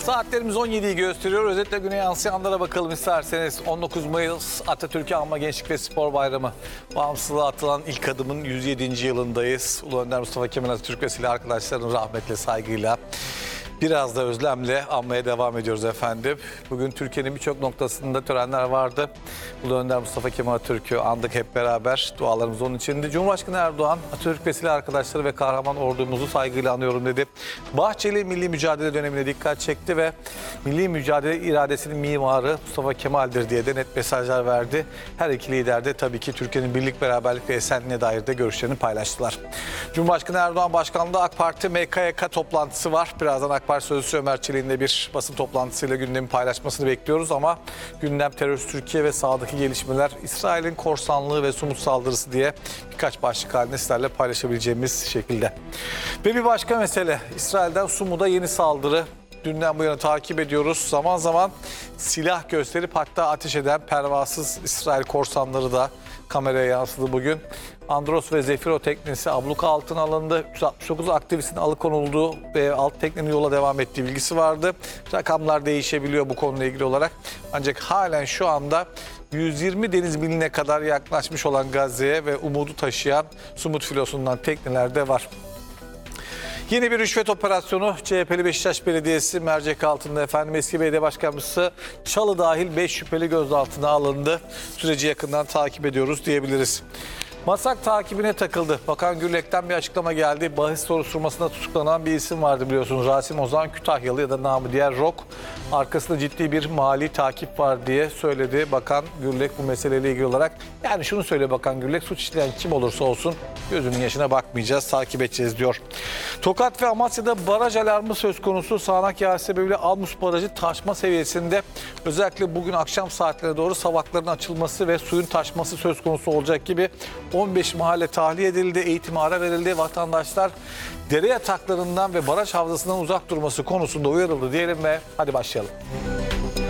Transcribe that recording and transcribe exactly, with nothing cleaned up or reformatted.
Saatlerimiz on yediyi gösteriyor. Özetle güne yansıyanlara bakalım isterseniz. on dokuz Mayıs Atatürk'ü Anma Gençlik ve Spor Bayramı. Bağımsızlığa atılan ilk adımın yüz yedinci yılındayız. Ulu Önder Mustafa Kemal Atatürk ve silah arkadaşlarının rahmetle, saygıyla, biraz da özlemle anmaya devam ediyoruz efendim. Bugün Türkiye'nin birçok noktasında törenler vardı. Ulu Önder Mustafa Kemal Atatürk'ü andık hep beraber. Dualarımız onun içindi. Cumhurbaşkanı Erdoğan, Atatürk ve silah arkadaşları ve kahraman ordumuzu saygıyla anıyorum dedi. Bahçeli milli mücadele dönemine dikkat çekti ve milli mücadele iradesinin mimarı Mustafa Kemal'dir diye de net mesajlar verdi. Her iki lider de tabii ki Türkiye'nin birlik, beraberlik ve esenliğine dair de görüşlerini paylaştılar. Cumhurbaşkanı Erdoğan başkanlığında AK Parti M K Y K toplantısı var. Birazdan AK Parti Sözcüsü Ömer Çelik'in de bir basın toplantısıyla gündemi paylaşmasını bekliyoruz ama gündem terörist Türkiye ve sahadaki gelişmeler, İsrail'in korsanlığı ve somut saldırısı diye birkaç başlık halinde sizlerle paylaşabileceğimiz şekilde. Ve bir başka mesele, İsrail'den Sumud'a yeni saldırı. Dünden bu yana takip ediyoruz. Zaman zaman silah gösterip hatta ateş eden pervasız İsrail korsanları da kameraya yansıdı bugün. Andros ve Zefiro teknesi abluka altına alındı. yüz altmış dokuz aktivistin alıkonulduğu ve alt teknenin yola devam ettiği bilgisi vardı. Rakamlar değişebiliyor bu konuyla ilgili olarak. Ancak halen şu anda yüz yirmi deniz miline kadar yaklaşmış olan Gazze'ye ve umudu taşıyan Sumut filosundan tekneler de var. Yeni bir rüşvet operasyonu. C H P'li Beşiktaş Belediyesi mercek altında efendim. Eski belediye başkanımızı Çalı dahil beş şüpheli gözaltına alındı. Süreci yakından takip ediyoruz diyebiliriz. Masak takibine takıldı. Bakan Gürlek'ten bir açıklama geldi. Bahis soruşturmasında tutuklanan bir isim vardı biliyorsunuz. Rasim Ozan Kütahyalı ya da namı diğer Rok. Arkasında ciddi bir mali takip var diye söyledi Bakan Gürlek bu meseleyle ilgili olarak. Yani şunu söylüyor Bakan Gürlek, suç işleyen kim olursa olsun gözünün yaşına bakmayacağız, takip edeceğiz diyor. Tokat ve Amasya'da baraj alarmı söz konusu. Sağanak yağış sebebiyle Almus Barajı taşma seviyesinde. Özellikle bugün akşam saatlerine doğru savakların açılması ve suyun taşması söz konusu olacak gibi. on beş mahalle tahliye edildi, eğitime ara verildi. Vatandaşlar dere yataklarından ve baraj havzasından uzak durması konusunda uyarıldı diyelim ve hadi başlayalım.